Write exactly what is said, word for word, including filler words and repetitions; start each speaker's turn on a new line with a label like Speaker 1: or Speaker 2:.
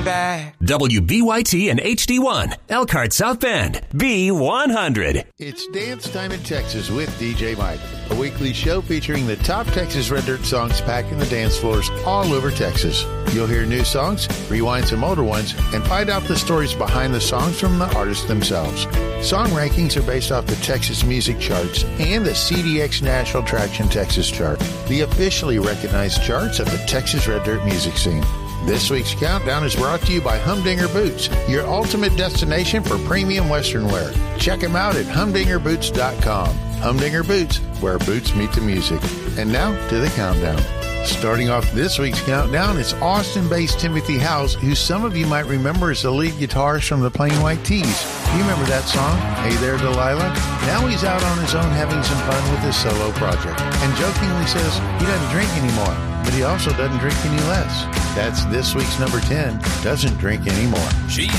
Speaker 1: back.
Speaker 2: W B Y T and H D one, Elkhart South Bend, B one hundred.
Speaker 3: It's Dance Time in Texas with D J Mike, a weekly show featuring the top Texas Red Dirt songs packing the dance floors all over Texas. You'll hear new songs, rewind some older ones, and find out the stories behind the songs from the artists themselves. Song rankings are based off the Texas Music Charts and the C D X National Traction Texas Chart, the officially recognized charts of the Texas Red Dirt music scene. This week's countdown is brought to you by Humdinger Boots, your ultimate destination for premium Western wear. Check them out at humdinger boots dot com. Humdinger Boots, where boots meet the music. And now to the countdown. Starting off this week's countdown, it's Austin-based Timothy House, who some of you might remember as the lead guitarist from the Plain White T's. You remember that song, Hey There Delilah? Now he's out on his own having some fun with his solo project, and jokingly says he doesn't drink anymore, but he also doesn't drink any less. That's this week's number ten, Doesn't Drink Anymore.
Speaker 1: She